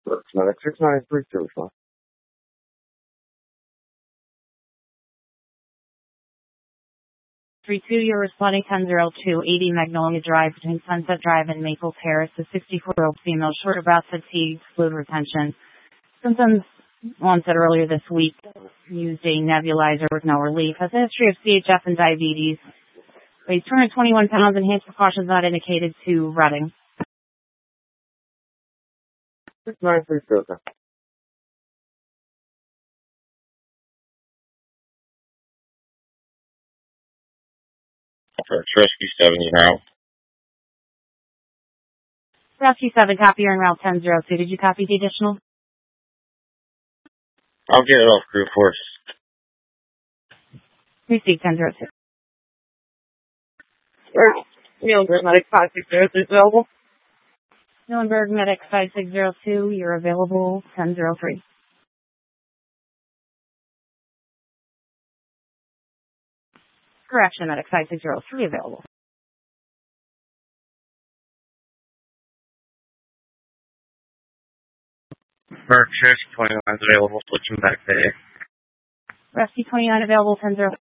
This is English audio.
Medic 6932, respond. 32, you're responding 1002, 80 Magnolia Drive between Sunset Drive and Maple Terrace. A 64-year-old female, short of breath, fatigue, fluid retention. Symptoms onset earlier this week. Used a nebulizer with no relief. Has a history of CHF and diabetes. Weighs 221 pounds. Enhanced precautions not indicated to Reading. 6932, okay. Rescue 7, you know. Rescue 7, copy, you're in route 1002. Did you copy the additional? I'll get it off crew force. Received 1002. Muhlenberg Medic 5602 is available. Muhlenberg Medic 5602, you're available 1003. Correction, Medic 5603 available. Rescue 29 is available, switching back to A. Rescue 29 available 1003.